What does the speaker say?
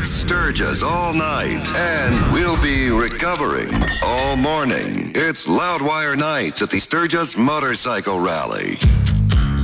Sturgis all night, and we'll be recovering all morning. It's Loudwire Nights at the Sturgis Motorcycle Rally.